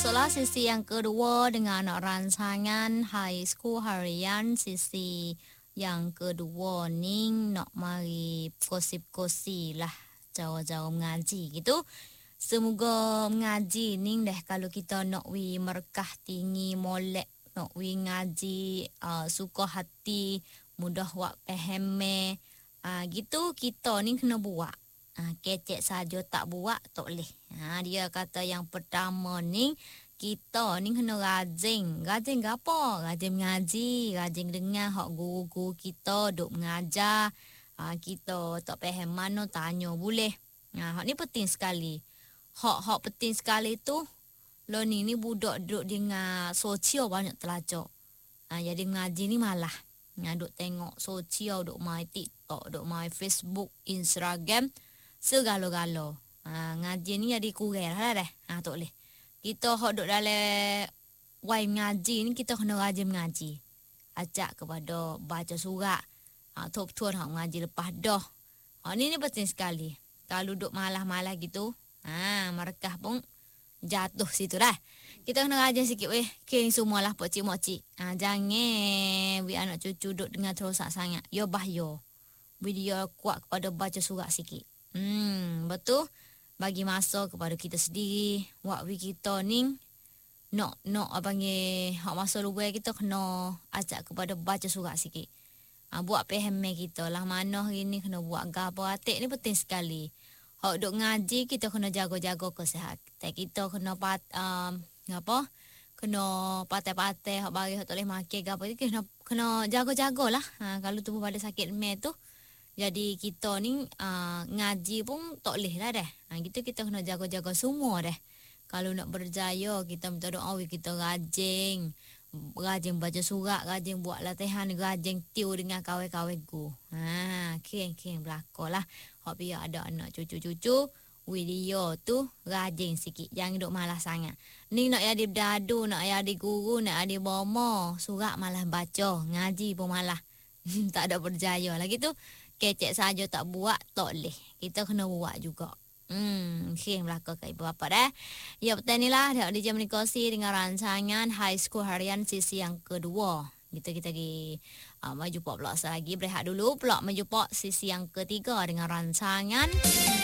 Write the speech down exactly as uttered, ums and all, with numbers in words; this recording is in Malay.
masuklah sesi yang kedua dengan rancangan High School Harian. Sesi yang kedua ni nak mari kosip-kosip lah, jauh-jauh mengaji gitu. Semoga mengaji ni deh, kalau kita nak wi merkah tinggi molek, nak wi ngaji uh, suka hati, mudah wak pahame, uh, gitu kita ni kena buat. Ha, kecek saja tak buat tak boleh. Ha, dia kata yang pertama ni, kita ni kena rajin. Rajin ke apa? Rajin mengaji, rajin dengar hak guru-guru kita duk mengajar. Ha, kita tak faham mana tanya boleh. Ha, hak ni penting sekali. Hak-hak penting sekali tu, lo ni ni budak duk dengar sosial banyak telacak. Ha, jadi mengaji ni malah. Ha, duk tengok sosial, duk main TikTok, duk main Facebook, Instagram. Segalo-galo. Ha, ngaji ni jadi kurang lah dah. Ha, tak boleh. Kita hok duk dalam wai ngaji ni, kita kena rajin mengaji. Ajak kepada baca surat. Ha, tuan hok ngaji lepas dah. Ha, ni ni penting sekali. Kalau duk malah-malah gitu, ha, markah pun jatuh situ dah. Kita kena rajin sikit weh. King semualah pak cik mak cik. Ha, jangan bi anak cucu duk dengar terosak sangat. Yo bahaya. Bi dia kuat kepada baca surat sikit. Hmm, betul. Bagi masa kepada kita sendiri. Waktu kita ni nak nak apa panggil hak masa luar kita kena ajak kepada baca surat sikit. Ha, buat faham kita lah mana hari ni kena buat gapo atik ni penting sekali. Hak duk ngaji kita kena jaga-jaga kesihatan. Kita kena pat um, apa? Kena patai-patai hak bagi hak tak boleh makan gapo ni kena kena jaga-jagalah. Ha, kalau tubuh pada sakit me tu, jadi kita ni uh, ngaji pun tak boleh lah dah. Ha, gitu kita kena jaga-jaga semua dah. Kalau nak berjaya, kita minta doa, kita rajin. Rajin baca surat, rajin buat latihan, rajin tiu dengan kawan-kawan ku. Ha, keng-keng belakang lah. Hak biar ada anak cucu-cucu, video tu rajin sikit. Jangan duk malas sangat. Ni nak jadi berdadu, nak jadi guru, nak jadi bomo. Surat malah baca, ngaji pun malah. Tak ada berjaya lah gitu. Kecek saja tak buat, tak boleh. Kita kena buat juga. Hmm, okay, belakang ke ibu bapa dah. Ya, betul ni lah. Dia jam dikosi dengan rancangan High School Harian sesi yang kedua. Kita kita pergi uh, maju pak pula lagi. Berehat dulu. Pula maju pak sesi yang ketiga dengan rancangan